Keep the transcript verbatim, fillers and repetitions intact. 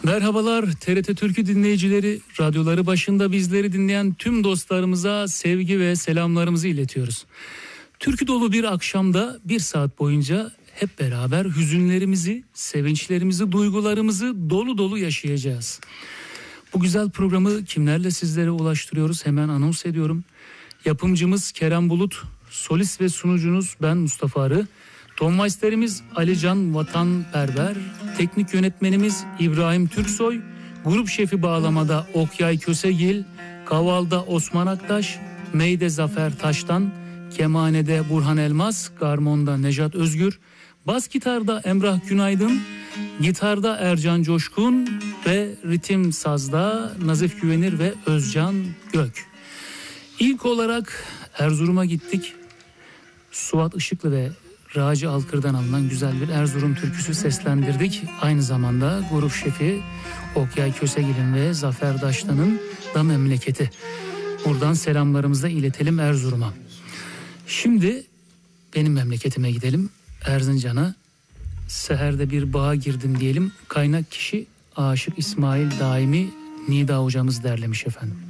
Merhabalar T R T Türkü dinleyicileri, radyoları başında bizleri dinleyen tüm dostlarımıza sevgi ve selamlarımızı iletiyoruz. Türkü dolu bir akşamda bir saat boyunca hep beraber hüzünlerimizi, sevinçlerimizi, duygularımızı dolu dolu yaşayacağız. Bu güzel programı kimlerle sizlere ulaştırıyoruz hemen anons ediyorum. Yapımcımız Kerem Bulut, solist ve sunucunuz ben Mustafa Arı. Tonmeisterimiz Alican Vatanperver, teknik yönetmenimiz İbrahim Türksoy, grup şefi bağlamada Okyay Kösegil, kavalda Osman Aktaş, meyde Zafer Taştan, kemanede Burhan Elmas, garmonda Nejat Özgür, bas gitarda Emrah Günaydın, gitarda Ercan Coşkun ve ritim sazda Nazif Güvenir ve Özcan Gök. İlk olarak Erzurum'a gittik. Suat Işıklı ve Raci Alkır'dan alınan güzel bir Erzurum türküsü seslendirdik. Aynı zamanda grup şefi Okyay Kösegil'in ve Zafer Daştan'ın da memleketi. Buradan selamlarımızı da iletelim Erzurum'a. Şimdi benim memleketime gidelim, Erzincan'a. Seherde bir bağa girdim diyelim. Kaynak kişi Aşık İsmail Daimi Nida hocamız derlemiş efendim.